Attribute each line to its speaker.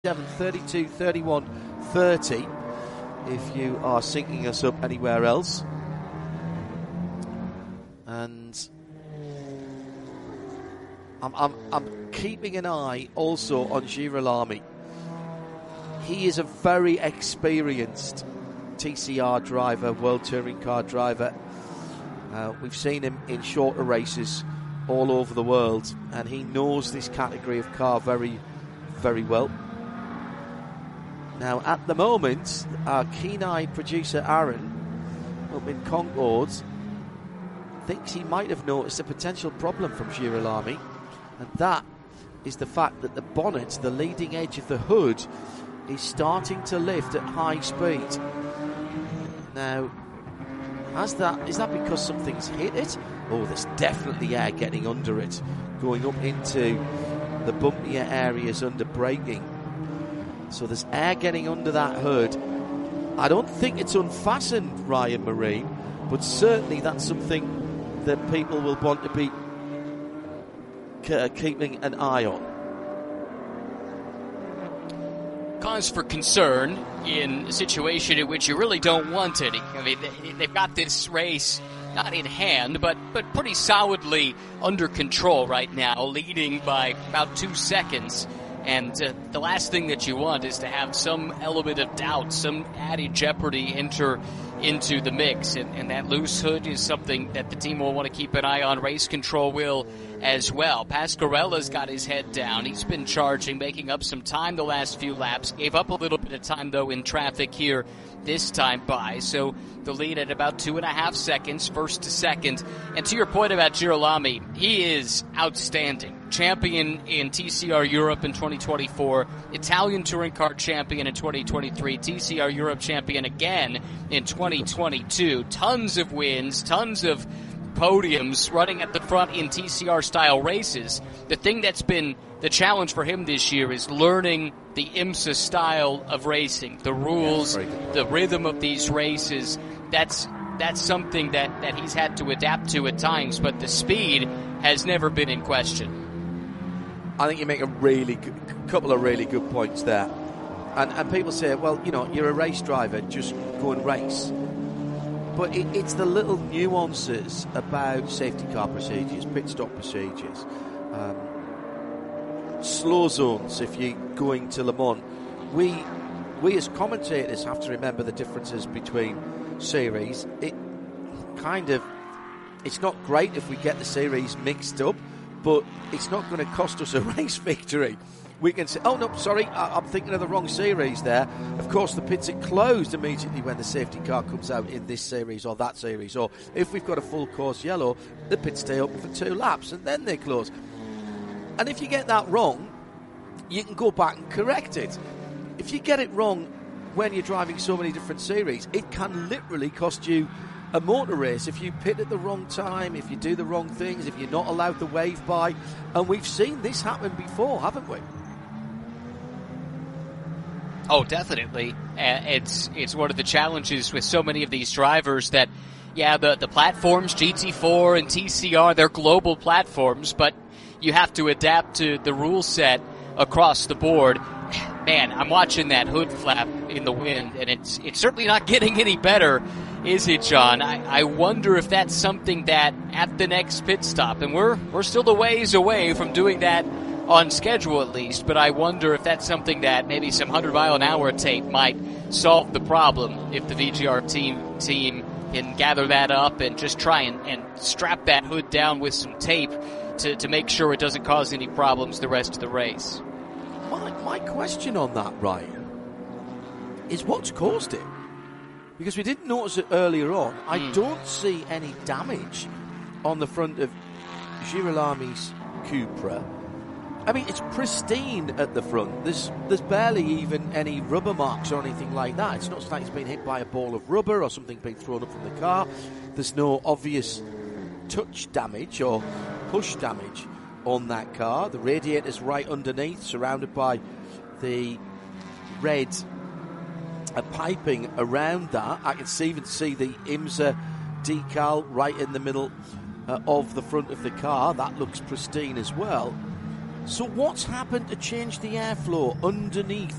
Speaker 1: 32, 31, 30 if you are syncing us up anywhere else. And I'm keeping an eye also on Girolami. He is a very experienced TCR driver, World Touring Car driver. We've seen him in shorter races all over the world, and he knows this category of car very, very well. Now, at the moment, our keen-eyed producer Aaron up in Concord thinks he might have noticed a potential problem from Girolami, and that is the fact that the bonnet, the leading edge of the hood, is starting to lift at high speed. Now, is that because something's hit it? Oh, there's definitely air getting under it, going up into the bumpier areas under braking. So there's air getting under that hood. I don't think it's unfastened, Ryan Marine, but certainly that's something that people will want to be keeping an eye on.
Speaker 2: Cause for concern in a situation in which you really don't want any. I mean, they've got this race not in hand, but pretty solidly under control right now, leading by about 2 seconds. And the last thing that you want is to have some element of doubt, some added jeopardy enter into the mix. And that loose hood is something that the team will want to keep an eye on. Race control will as well. Pasquarella's got his head down. He's been charging, making up some time the last few laps. Gave up a little bit of time, though, in traffic here this time by. So the lead at about 2.5 seconds, first to second. And to your point about Girolami, he is outstanding. Champion in TCR Europe in 2024, Italian Touring Car champion in 2023, TCR Europe champion again in 2022. Tons of wins, tons of podiums, running at the front in TCR-style races. The thing that's been the challenge for him this year is learning the IMSA style of racing, the rules, the rhythm of these races. That's something that he's had to adapt to at times, but the speed has never been in question.
Speaker 1: I think you make a couple of really good points there. And people say, well, you know, you're a race driver, just go and race. But it's the little nuances about safety car procedures, pit stop procedures, slow zones if you're going to Le Mans. We as commentators have to remember the differences between series. It's not great if we get the series mixed up, but it's not going to cost us a race victory. We can say, oh no, sorry, I'm thinking of the wrong series there. Of course, the pits are closed immediately when the safety car comes out in this series or that series. Or if we've got a full course yellow, the pits stay open for 2 laps and then they close. And if you get that wrong, you can go back and correct it. If you get it wrong when you're driving so many different series, it can literally cost you a motor race if you pit at the wrong time, if you do the wrong things, if you're not allowed the wave by. And we've seen this happen before, haven't we?
Speaker 2: Oh, definitely. It's one of the challenges with so many of these drivers that, yeah, the platforms, GT4 and TCR, they're global platforms, but you have to adapt to the rule set across the board. Man, I'm watching that hood flap in the wind, and it's certainly not getting any better, is it, John? I wonder if that's something that at the next pit stop, and we're still a ways away from doing that on schedule at least, but I wonder if that's something that maybe some 100-mile-an-hour tape might solve the problem if the VGR team can gather that up and just try and strap that hood down with some tape to make sure it doesn't cause any problems the rest of the race.
Speaker 1: My question on that, Ryan, is what's caused it? Because we didn't notice it earlier on. I don't see any damage on the front of Girolami's Cupra. I mean, it's pristine at the front. There's barely even any rubber marks or anything like that. It's not like it's been hit by a ball of rubber or something being thrown up from the car. There's no obvious touch damage or push damage on that car. The radiator's right underneath, surrounded by the red piping around that. I can even see the IMSA decal right in the middle of the front of the car. That looks pristine as well. So what's happened to change the airflow underneath